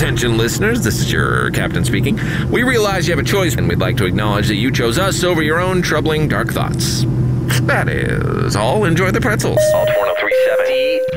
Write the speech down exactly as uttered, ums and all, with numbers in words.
Attention listeners, this is your captain speaking. We realize you have a choice, and we'd like to acknowledge that you chose us over your own troubling dark thoughts. That is all. Enjoy the pretzels. Alt one oh three seven.